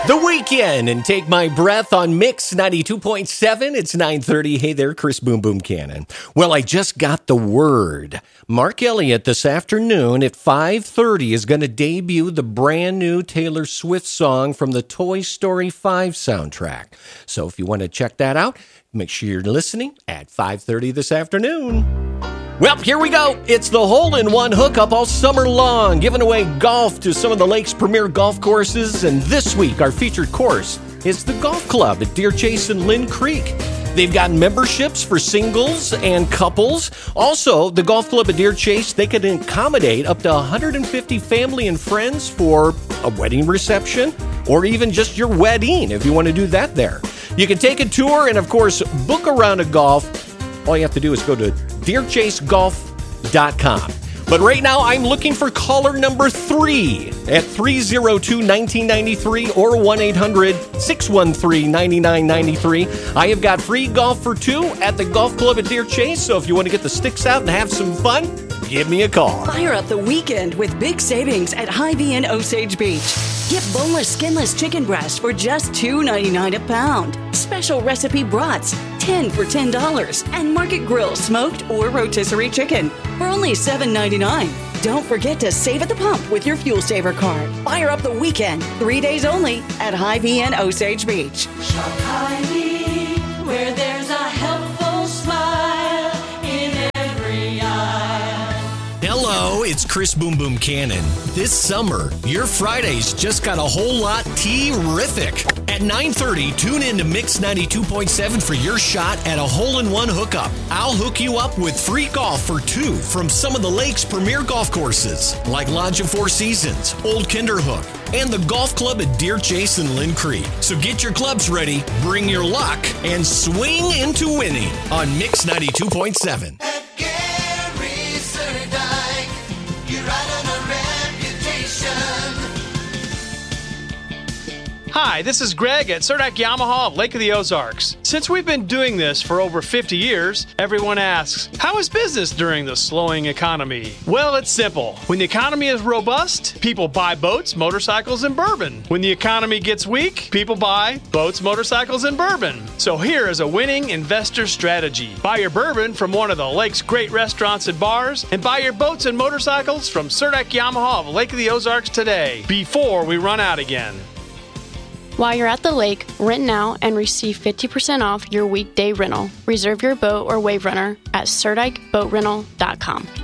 The Weekend and Take My Breath on Mix 92.7. It's 9:30. Hey there, Chris Boom Boom Cannon. Well, I just got the word. Mark Elliott this afternoon at 5:30 is going to debut the brand new Taylor Swift song from the Toy Story 5 soundtrack. So if you want to check that out, make sure you're listening at 5:30 this afternoon. Well, here we go. It's the hole-in-one hookup all summer long, giving away golf to some of the lake's premier golf courses. And this week, our featured course is the Golf Club at Deer Chase and Lynn Creek. They've got memberships for singles and couples. Also, the Golf Club at Deer Chase, they can accommodate up to 150 family and friends for a wedding reception or even just your wedding if you want to do that there. You can take a tour and, of course, book a round of golf. All you have to do is go to DeerChaseGolf.com. But right now, I'm looking for caller number 3 at 302-1993 or 1-800-613-9993. I have got free golf for 2 at the Golf Club at Deer Chase, so if you want to get the sticks out and have some fun, give me a call. Fire up the weekend with big savings at Hy-Vee in Osage Beach. Get boneless, skinless chicken breast for just $2.99 a pound. Special recipe brats, 10 for $10. And Market Grill smoked or rotisserie chicken for only $7.99. Don't forget to save at the pump with your Fuel Saver card. Fire up the weekend, 3 days only at Hy-Vee in Osage Beach. Shop Hy-Vee, where there's a helpful smile in every aisle. Hello, it's Chris Boom Boom Cannon. This summer, your Fridays just got a whole lot terrific. At 9:30, tune in to Mix 92.7 for your shot at a hole-in-one hookup. I'll hook you up with free golf for 2 from some of the lake's premier golf courses, like Lodge of Four Seasons, Old Kinderhook, and the Golf Club at Deer Chase and Lynn Creek. So get your clubs ready, bring your luck, and swing into winning on Mix 92.7. Hi, this is Greg at Surdak Yamaha of Lake of the Ozarks. Since we've been doing this for over 50 years, everyone asks, how is business during the slowing economy? Well, it's simple. When the economy is robust, people buy boats, motorcycles, and bourbon. When the economy gets weak, people buy boats, motorcycles, and bourbon. So here is a winning investor strategy. Buy your bourbon from one of the lake's great restaurants and bars, and buy your boats and motorcycles from Surdak Yamaha of Lake of the Ozarks today, before we run out again. While you're at the lake, rent now and receive 50% off your weekday rental. Reserve your boat or wave runner at SurdikeBoatRental.com.